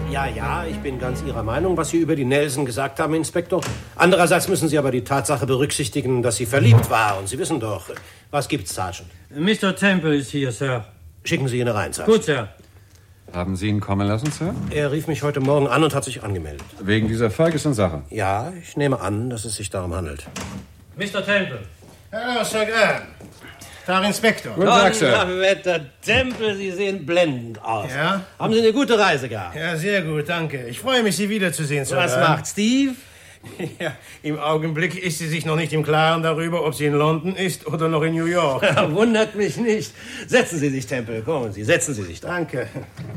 Ja, ich bin ganz Ihrer Meinung, was Sie über die Nelson gesagt haben, Inspektor. Andererseits müssen Sie aber die Tatsache berücksichtigen, dass sie verliebt war. Und Sie wissen doch, was gibt's, Sergeant? Mr. Temple ist hier, Sir. Schicken Sie ihn rein, Sergeant. Gut, Sir. Haben Sie ihn kommen lassen, Sir? Er rief mich heute Morgen an und hat sich angemeldet. Wegen dieser Ferguson-Sache? Ja, ich nehme an, dass es sich darum handelt. Mr. Temple. Hallo, Sir Graham. Herr Inspektor. Guten Tag, Sir. Donnerwetter, Temple, Sie sehen blendend aus. Ja? Haben Sie eine gute Reise gehabt? Ja, sehr gut, danke. Ich freue mich, Sie wiederzusehen, Sir Was Graham. macht Steve? Ja, im Augenblick ist sie sich noch nicht im Klaren darüber, ob sie in London ist oder noch in New York. Wundert mich nicht. Setzen Sie sich, Temple. Kommen Sie, setzen Sie sich da. Danke.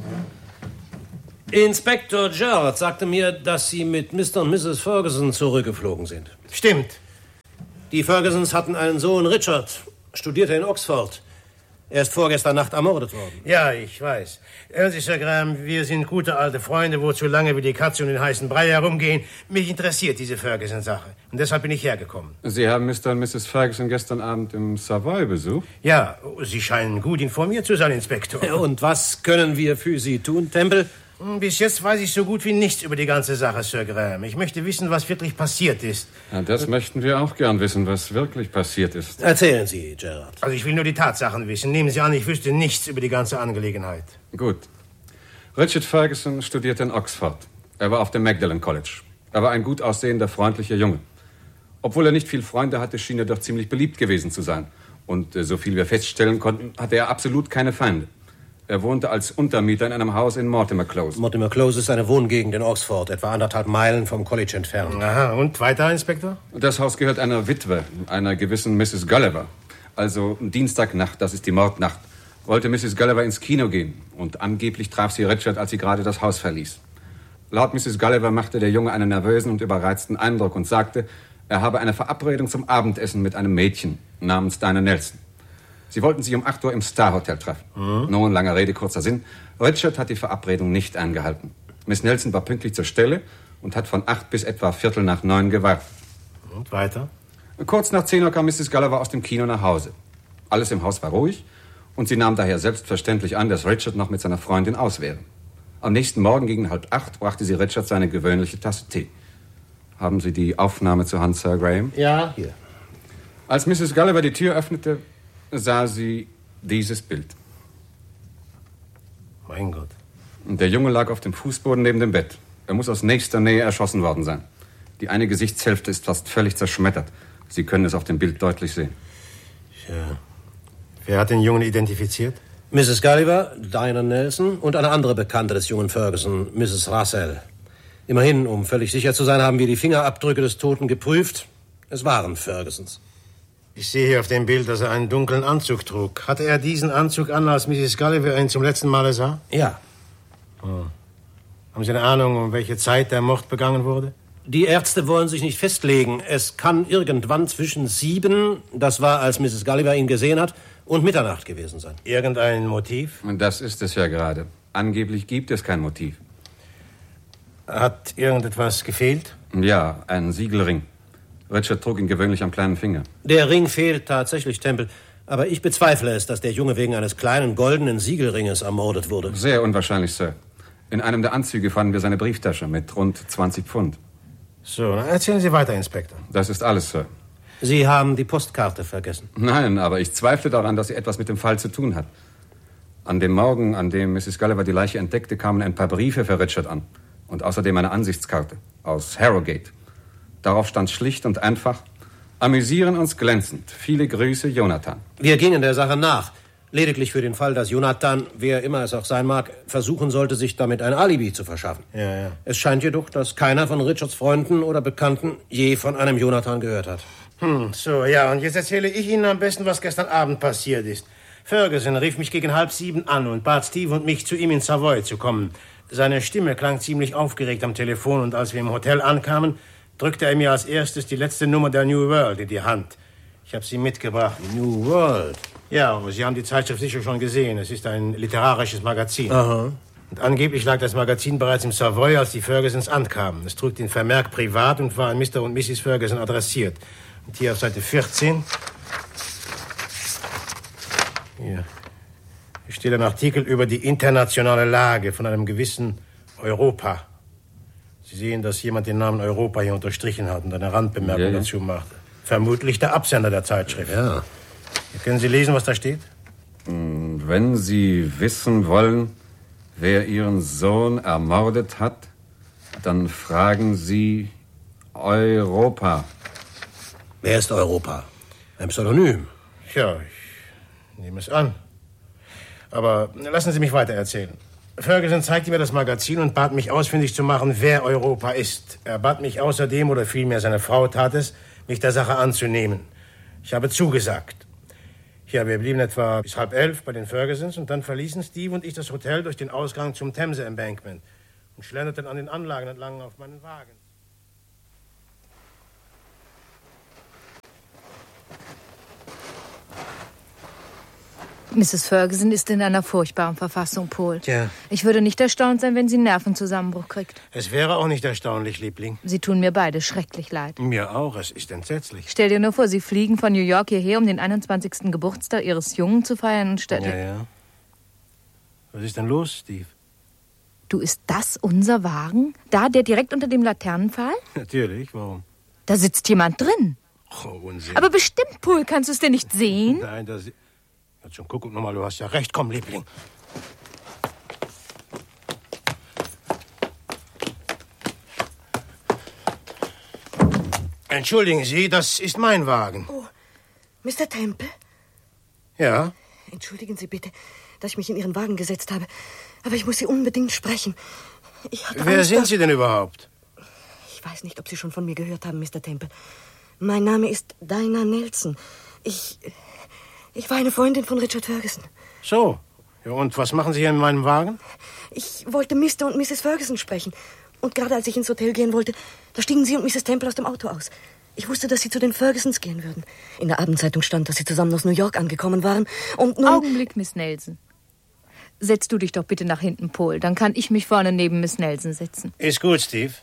Inspektor Gerard sagte mir, dass Sie mit Mr. und Mrs. Ferguson zurückgeflogen sind. Stimmt. Die Fergusons hatten einen Sohn, Richard, studierte in Oxford. Er ist vorgestern Nacht ermordet worden. Ja, ich weiß. Hören Sie, Sir Graham, wir sind gute alte Freunde, wo zu lange wie die Katze um den heißen Brei herumgehen. Mich interessiert diese Ferguson-Sache. Und deshalb bin ich hergekommen. Sie haben Mr. und Mrs. Ferguson gestern Abend im Savoy besucht? Ja, Sie scheinen gut informiert zu sein, Inspektor. Und was können wir für Sie tun, Temple? Bis jetzt weiß ich so gut wie nichts über die ganze Sache, Sir Graham. Ich möchte wissen, was wirklich passiert ist. Ja, das möchten wir auch gern wissen, was wirklich passiert ist. Erzählen Sie, Gerard. Also ich will nur die Tatsachen wissen. Nehmen Sie an, ich wüsste nichts über die ganze Angelegenheit. Gut. Richard Ferguson studierte in Oxford. Er war auf dem Magdalen College. Er war ein gut aussehender, freundlicher Junge. Obwohl er nicht viel Freunde hatte, schien er doch ziemlich beliebt gewesen zu sein. Und so viel wir feststellen konnten, hatte er absolut keine Feinde. Er wohnte als Untermieter in einem Haus in Mortimer Close. Mortimer Close ist eine Wohngegend in Oxford, etwa 1,5 Meilen vom College entfernt. Aha, und weiter, Inspektor? Das Haus gehört einer Witwe, einer gewissen Mrs. Gulliver. Also Dienstagnacht, das ist die Mordnacht, wollte Mrs. Gulliver ins Kino gehen. Und angeblich traf sie Richard, als sie gerade das Haus verließ. Laut Mrs. Gulliver machte der Junge einen nervösen und überreizten Eindruck und sagte, er habe eine Verabredung zum Abendessen mit einem Mädchen namens Dinah Nelson. Sie wollten sich um 8 Uhr im Star Hotel treffen. Nun, lange Rede, kurzer Sinn. Richard hat die Verabredung nicht eingehalten. Miss Nelson war pünktlich zur Stelle und hat von 8 bis etwa 8:45 gewartet. Und weiter? Kurz nach 10 Uhr kam Mrs. Gulliver aus dem Kino nach Hause. Alles im Haus war ruhig und sie nahm daher selbstverständlich an, dass Richard noch mit seiner Freundin aus wäre. Am nächsten Morgen gegen 7:30 brachte sie Richard seine gewöhnliche Tasse Tee. Haben Sie die Aufnahme zur Hand, Sir Graham? Ja, hier. Als Mrs. Gulliver die Tür öffnete, sah sie dieses Bild. Mein Gott. Und der Junge lag auf dem Fußboden neben dem Bett. Er muss aus nächster Nähe erschossen worden sein. Die eine Gesichtshälfte ist fast völlig zerschmettert. Sie können es auf dem Bild deutlich sehen. Ja. Wer hat den Jungen identifiziert? Mrs. Gulliver, Dinah Nelson und eine andere Bekannte des jungen Ferguson, Mrs. Russell. Immerhin, um völlig sicher zu sein, haben wir die Fingerabdrücke des Toten geprüft. Es waren Fergusons. Ich sehe hier auf dem Bild, dass er einen dunklen Anzug trug. Hatte er diesen Anzug an, als Mrs. Gulliver ihn zum letzten Mal sah? Ja. Haben Sie eine Ahnung, um welche Zeit der Mord begangen wurde? Die Ärzte wollen sich nicht festlegen. Es kann irgendwann zwischen 7, das war, als Mrs. Gulliver ihn gesehen hat, und Mitternacht gewesen sein. Irgendein Motiv? Und das ist es ja gerade. Angeblich gibt es kein Motiv. Hat irgendetwas gefehlt? Ja, ein Siegelring. Richard trug ihn gewöhnlich am kleinen Finger. Der Ring fehlt tatsächlich, Temple. Aber ich bezweifle es, dass der Junge wegen eines kleinen goldenen Siegelringes ermordet wurde. Sehr unwahrscheinlich, Sir. In einem der Anzüge fanden wir seine Brieftasche mit rund 20 Pfund. So, erzählen Sie weiter, Inspektor. Das ist alles, Sir. Sie haben die Postkarte vergessen. Nein, aber ich zweifle daran, dass sie etwas mit dem Fall zu tun hat. An dem Morgen, an dem Mrs. Gulliver die Leiche entdeckte, kamen ein paar Briefe für Richard an. Und außerdem eine Ansichtskarte aus Harrogate. Darauf stand schlicht und einfach: Amüsieren uns glänzend. Viele Grüße, Jonathan. Wir gingen der Sache nach. Lediglich für den Fall, dass Jonathan, wer immer es auch sein mag, versuchen sollte, sich damit ein Alibi zu verschaffen. Ja. Es scheint jedoch, dass keiner von Richards Freunden oder Bekannten je von einem Jonathan gehört hat. So, ja, und jetzt erzähle ich Ihnen am besten, was gestern Abend passiert ist. Ferguson rief mich gegen 6:30 an und bat Steve und mich, zu ihm in Savoy zu kommen. Seine Stimme klang ziemlich aufgeregt am Telefon und als wir im Hotel ankamen, drückte er mir als erstes die letzte Nummer der New World in die Hand. Ich habe sie mitgebracht. New World? Ja, aber Sie haben die Zeitschrift sicher schon gesehen. Es ist ein literarisches Magazin. Aha. Und angeblich lag das Magazin bereits im Savoy, als die Fergusons ankamen. Es trug den Vermerk privat und war an Mr. und Mrs. Ferguson adressiert. Und hier auf Seite 14... Hier steht ein Artikel über die internationale Lage von einem gewissen Europa. Sie sehen, dass jemand den Namen Europa hier unterstrichen hat und eine Randbemerkung dazu machte. Vermutlich der Absender der Zeitschrift. Ja. Können Sie lesen, was da steht? Wenn Sie wissen wollen, wer Ihren Sohn ermordet hat, dann fragen Sie Europa. Wer ist Europa? Ein Pseudonym. Ja, ich nehme es an. Aber lassen Sie mich weiter erzählen. Ferguson zeigte mir das Magazin und bat mich ausfindig zu machen, wer Europa ist. Er bat mich außerdem, oder vielmehr seine Frau tat es, mich der Sache anzunehmen. Ich habe zugesagt. Ja, wir blieben etwa bis 10:30 bei den Fergusons und dann verließen Steve und ich das Hotel durch den Ausgang zum Themse Embankment und schlenderten an den Anlagen entlang auf meinen Wagen. Mrs. Ferguson ist in einer furchtbaren Verfassung, Paul. Tja. Ich würde nicht erstaunt sein, wenn sie einen Nervenzusammenbruch kriegt. Es wäre auch nicht erstaunlich, Liebling. Sie tun mir beide schrecklich leid. Mir auch, es ist entsetzlich. Stell dir nur vor, Sie fliegen von New York hierher, um den 21. Geburtstag Ihres Jungen zu feiern und statt... Ja. Was ist denn los, Steve? Du, ist das unser Wagen? Da, der direkt unter dem Laternenpfahl? Natürlich, warum? Da sitzt jemand drin. Oh, Unsinn. Aber bestimmt, Paul, kannst du es denn nicht sehen? Nein, das... Jetzt schon, guck nochmal, du hast ja recht. Komm, Liebling. Entschuldigen Sie, das ist mein Wagen. Oh, Mr. Temple? Ja? Entschuldigen Sie bitte, dass ich mich in Ihren Wagen gesetzt habe. Aber ich muss Sie unbedingt sprechen. Wer sind Sie denn überhaupt? Ich weiß nicht, ob Sie schon von mir gehört haben, Mr. Temple. Mein Name ist Dinah Nelson. Ich war eine Freundin von Richard Ferguson. So. Ja, und was machen Sie hier in meinem Wagen? Ich wollte Mr. und Mrs. Ferguson sprechen. Und gerade als ich ins Hotel gehen wollte, da stiegen Sie und Mrs. Temple aus dem Auto aus. Ich wusste, dass Sie zu den Fergusons gehen würden. In der Abendzeitung stand, dass Sie zusammen aus New York angekommen waren. Und nun... Augenblick, Miss Nelson. Setz du dich doch bitte nach hinten, Paul. Dann kann ich mich vorne neben Miss Nelson setzen. Ist gut, Steve.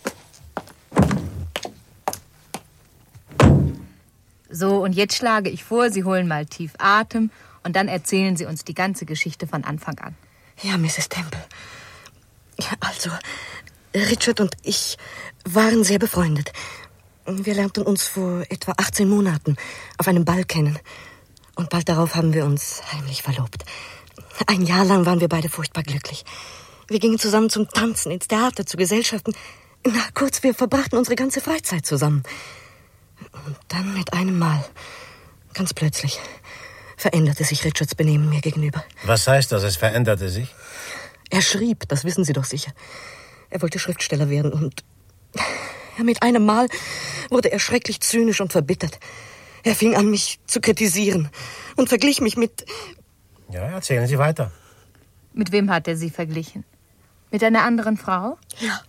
So, und jetzt schlage ich vor, Sie holen mal tief Atem und dann erzählen Sie uns die ganze Geschichte von Anfang an. Ja, Mrs. Temple. Also, Richard und ich waren sehr befreundet. Wir lernten uns vor etwa 18 Monaten auf einem Ball kennen. Und bald darauf haben wir uns heimlich verlobt. Ein Jahr lang waren wir beide furchtbar glücklich. Wir gingen zusammen zum Tanzen, ins Theater, zu Gesellschaften. Na, kurz, wir verbrachten unsere ganze Freizeit zusammen. Und dann mit einem Mal, ganz plötzlich, veränderte sich Richards Benehmen mir gegenüber. Was heißt das, es veränderte sich? Er schrieb, das wissen Sie doch sicher. Er wollte Schriftsteller werden und mit einem Mal wurde er schrecklich zynisch und verbittert. Er fing an, mich zu kritisieren und verglich mich mit... Ja, erzählen Sie weiter. Mit wem hat er Sie verglichen? Mit einer anderen Frau? Ja,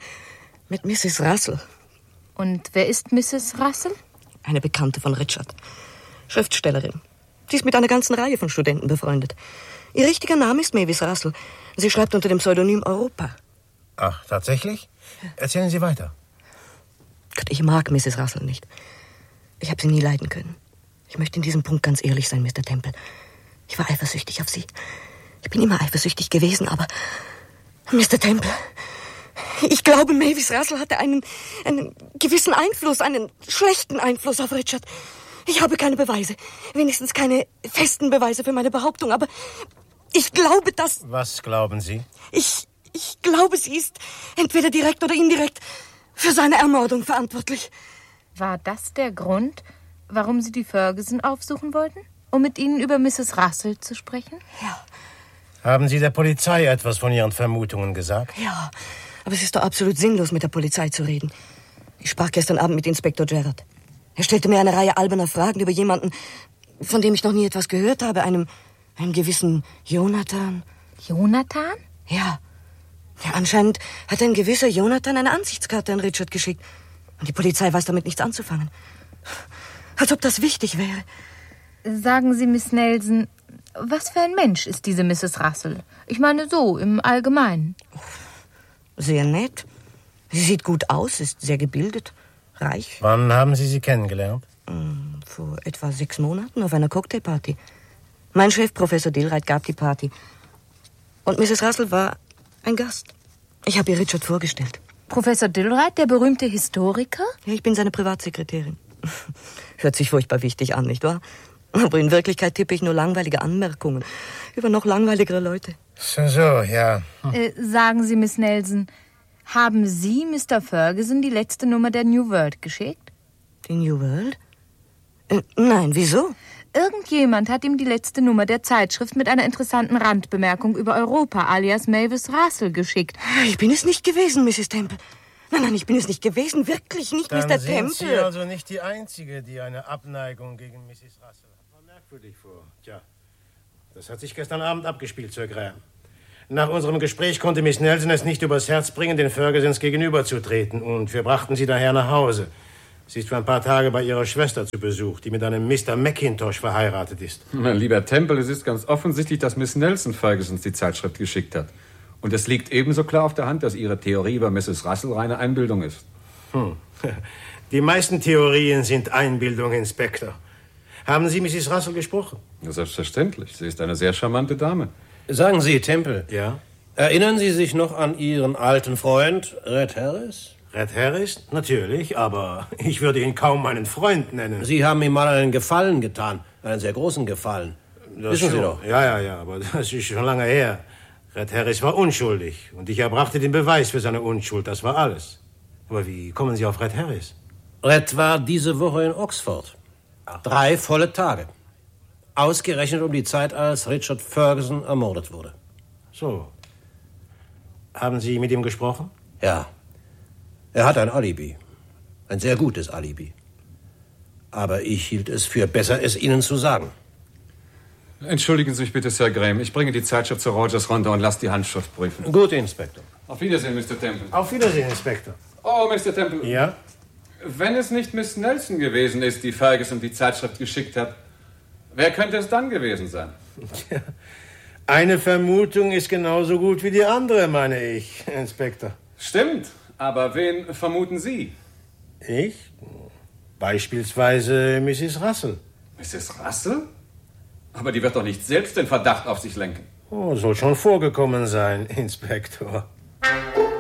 mit Mrs. Russell. Und wer ist Mrs. Russell? Eine Bekannte von Richard. Schriftstellerin. Sie ist mit einer ganzen Reihe von Studenten befreundet. Ihr richtiger Name ist Mavis Russell. Sie schreibt unter dem Pseudonym Europa. Ach, tatsächlich? Erzählen Sie weiter. Gott, ich mag Mrs. Russell nicht. Ich habe sie nie leiden können. Ich möchte in diesem Punkt ganz ehrlich sein, Mr. Temple. Ich war eifersüchtig auf sie. Ich bin immer eifersüchtig gewesen, aber... Mr. Temple, ich glaube, Mavis Russell hatte einen gewissen Einfluss, einen schlechten Einfluss auf Richard. Ich habe keine Beweise, wenigstens keine festen Beweise für meine Behauptung, aber ich glaube, dass... Was glauben Sie? Ich glaube, sie ist entweder direkt oder indirekt für seine Ermordung verantwortlich. War das der Grund, warum Sie die Ferguson aufsuchen wollten? Um mit Ihnen über Mrs. Russell zu sprechen? Ja. Haben Sie der Polizei etwas von Ihren Vermutungen gesagt? Ja, aber es ist doch absolut sinnlos, mit der Polizei zu reden. Ich sprach gestern Abend mit Inspektor Gerard. Er stellte mir eine Reihe alberner Fragen über jemanden, von dem ich noch nie etwas gehört habe, einem gewissen Jonathan. Jonathan? Ja, anscheinend hat ein gewisser Jonathan eine Ansichtskarte an Richard geschickt. Und die Polizei weiß damit nichts anzufangen. Als ob das wichtig wäre. Sagen Sie, Miss Nelson, was für ein Mensch ist diese Mrs. Russell? Ich meine so, im Allgemeinen. Sehr nett. Sie sieht gut aus, ist sehr gebildet, reich. Wann haben Sie sie kennengelernt? Vor etwa 6 Monaten auf einer Cocktailparty. Mein Chef, Professor Dillreit, gab die Party. Und Mrs. Russell war ein Gast. Ich habe ihr Richard vorgestellt. Professor Dillrite, der berühmte Historiker? Ja, ich bin seine Privatsekretärin. Hört sich furchtbar wichtig an, nicht wahr? Aber in Wirklichkeit tippe ich nur langweilige Anmerkungen über noch langweiligere Leute. So, ja. Sagen Sie, Miss Nelson, haben Sie Mr. Ferguson die letzte Nummer der New World geschickt? Die New World? Nein, wieso? Irgendjemand hat ihm die letzte Nummer der Zeitschrift mit einer interessanten Randbemerkung über Europa alias Mavis Russell geschickt. Ich bin es nicht gewesen, Mrs. Temple. Nein, ich bin es nicht gewesen. Wirklich nicht, Dann Mr. sind Temple. Sie also nicht die Einzige, die eine Abneigung gegen Mrs. Russell hat. War merkwürdig vor. Tja, das hat sich gestern Abend abgespielt, Sir Graham. Nach unserem Gespräch konnte Miss Nelson es nicht übers Herz bringen, den Fergusons gegenüberzutreten. Und wir brachten sie daher nach Hause. Sie ist für ein paar Tage bei ihrer Schwester zu Besuch, die mit einem Mr. McIntosh verheiratet ist. Mein lieber Temple, es ist ganz offensichtlich, dass Miss Nelson Fergusons die Zeitschrift geschickt hat. Und es liegt ebenso klar auf der Hand, dass Ihre Theorie über Mrs. Russell reine Einbildung ist. Die meisten Theorien sind Einbildung, Inspektor. Haben Sie Mrs. Russell gesprochen? Ja, selbstverständlich. Sie ist eine sehr charmante Dame. Sagen Sie, Temple. Ja? Erinnern Sie sich noch an Ihren alten Freund, Red Harris? Red Harris? Natürlich, aber ich würde ihn kaum meinen Freund nennen. Sie haben ihm mal einen Gefallen getan, einen sehr großen Gefallen. Das Wissen Sie schon. doch. Ja, aber das ist schon lange her. Red Harris war unschuldig und ich erbrachte den Beweis für seine Unschuld, das war alles. Aber wie kommen Sie auf Red Harris? Red war diese Woche in Oxford. 3 volle Tage. Ausgerechnet um die Zeit, als Richard Ferguson ermordet wurde. So. Haben Sie mit ihm gesprochen? Ja. Er hat ein Alibi. Ein sehr gutes Alibi. Aber ich hielt es für besser, es Ihnen zu sagen. Entschuldigen Sie mich bitte, Sir Graham. Ich bringe die Zeitschrift zu Rogers runter und lasse die Handschrift prüfen. Gut, Inspektor. Auf Wiedersehen, Mr. Temple. Auf Wiedersehen, Inspektor. Oh, Mr. Temple. Ja? Wenn es nicht Miss Nelson gewesen ist, die Ferguson die Zeitschrift geschickt hat, wer könnte es dann gewesen sein? Tja, eine Vermutung ist genauso gut wie die andere, meine ich, Inspektor. Stimmt, aber wen vermuten Sie? Ich? Beispielsweise Mrs. Russell. Mrs. Russell? Aber die wird doch nicht selbst den Verdacht auf sich lenken. Oh, soll schon vorgekommen sein, Inspektor.